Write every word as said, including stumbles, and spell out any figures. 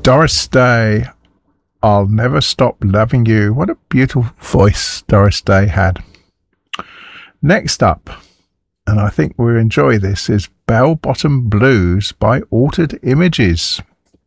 Doris Day, I'll Never Stop Loving You. What a beautiful voice Doris Day had. Next up, and I think we'll enjoy this, is Bell Bottom Blues by Altered Images.